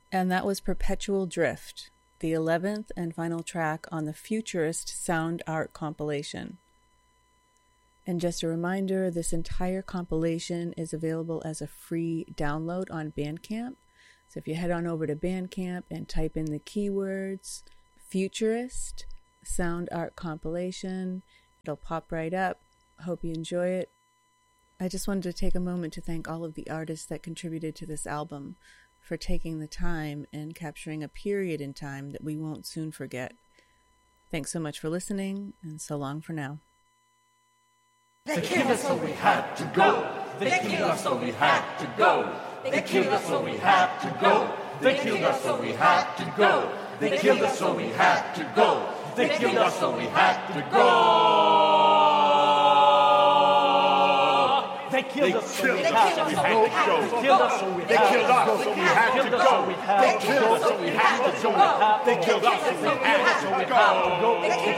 And that was Perpetual Drift, the 11th and final track on the Futurist Sound Art compilation. And just a reminder, this entire compilation is available as a free download on Bandcamp. So if you head on over to Bandcamp and type in the keywords Futurist Sound Art compilation, it'll pop right up. Hope you enjoy it. I just wanted to take a moment to thank all of the artists that contributed to this album for taking the time and capturing a period in time that we won't soon forget. Thanks so much for listening, and so long for now. They killed us so we had to go. They killed us so we had to go. They killed us so we had to go. They killed us so we had to go. They killed us so we had to go. They killed us so we had to go. They killed us so we had to go. They killed us so we had to go. They killed us so we had to go. They killed us so we had to go. They killed us so we had to go.